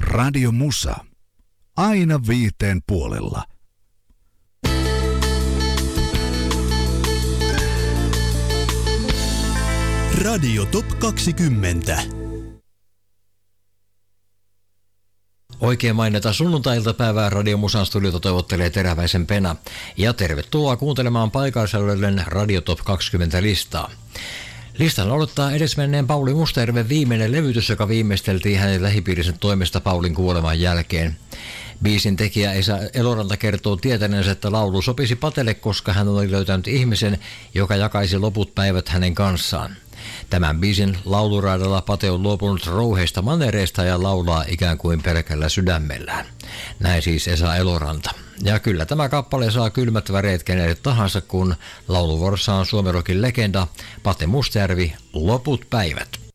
Radio Musa. Aina 5:00. Radio Top 20. Oikein mainita sunnuntai-iltapäivää Radio Musan studiota toivottelee Teräväisen Pena. Ja tervetuloa kuuntelemaan paikallisalueiden Radio Top 20 listaa. Listan aloittaa edesmenneen Pauli Mustajärven viimeinen levytys, joka viimeisteltiin hänen lähipiirinsä toimesta Paulin kuoleman jälkeen. Biisin tekijä Esa Eloranta kertoo tietäneensä, että laulu sopisi Patelle, koska hän oli löytänyt ihmisen, joka jakaisi loput päivät hänen kanssaan. Tämän biisin lauluraidalla Pate on luopunut rouheista manereista ja laulaa ikään kuin pelkällä sydämellään. Näin siis Esa Eloranta. Ja kyllä tämä kappale saa kylmät väreet kenelle tahansa, kun lauluvuorossa on Suomen rockin legenda Pate Mustajärvi, Loput päivät.